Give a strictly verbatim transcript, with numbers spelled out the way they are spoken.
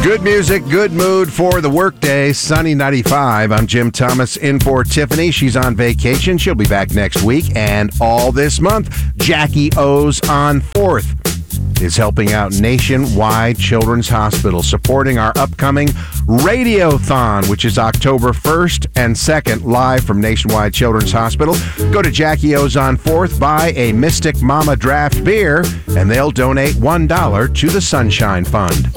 Good music, good mood for the workday. Sunny ninety-five. I'm Jim Thomas in for Tiffany. She's on vacation. She'll be back next week. And all this month, Jackie O's on fourth is helping out Nationwide Children's Hospital, supporting our upcoming Radiothon, which is October first and second, live from Nationwide Children's Hospital. Go to Jackie O's on fourth, buy a Mystic Mama draft beer, and they'll donate one dollar to the Sunshine Fund.